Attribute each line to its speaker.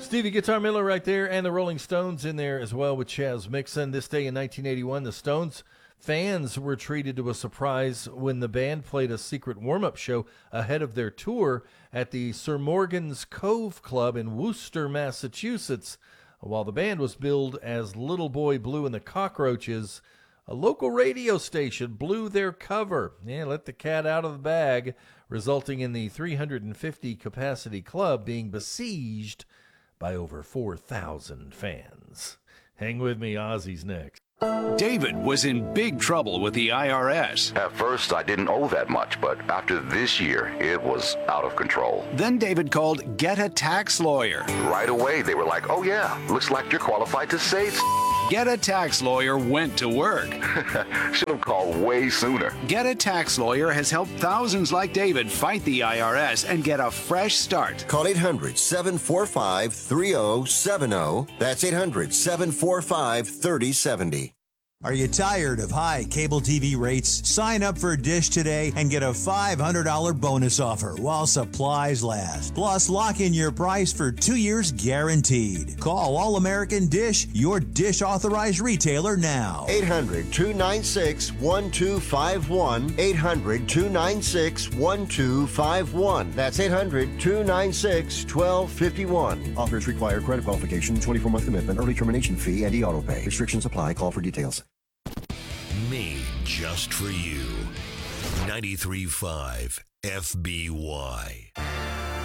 Speaker 1: Stevie Guitar Miller right there, and the Rolling Stones in there as well with Chaz Mixon. This day in 1981, the Stones fans were treated to a surprise when the band played a secret warm-up show ahead of their tour at the Sir Morgan's Cove Club in Worcester, Massachusetts. While the band was billed as Little Boy Blue and the Cockroaches, a local radio station blew their cover. Let the cat out of the bag, resulting in the 350 capacity club being besieged by over 4,000 fans. Hang with me, Ozzy's next.
Speaker 2: David was in big trouble with the IRS.
Speaker 3: At first, I didn't owe that much, but after this year, it was out of control.
Speaker 2: Then David called Get a Tax Lawyer.
Speaker 3: Right away, they were like, oh yeah, looks like you're qualified to save.
Speaker 2: Get a Tax Lawyer went to work.
Speaker 3: Should have called way sooner.
Speaker 2: Get a Tax Lawyer has helped thousands like David fight the IRS and get a fresh start.
Speaker 4: Call 800-745-3070. That's 800-745-3070.
Speaker 5: Are you tired of high cable TV rates? Sign up for Dish today and get a $500 bonus offer while supplies last. Plus, lock in your price for 2 years guaranteed. Call All American Dish, your Dish authorized retailer now.
Speaker 4: 800-296-1251. 800-296-1251. That's 800-296-1251. Offers require credit qualification, 24-month commitment, early termination fee, and e-auto pay. Restrictions apply. Call for details.
Speaker 6: Me, just for you. 93.5 FBY.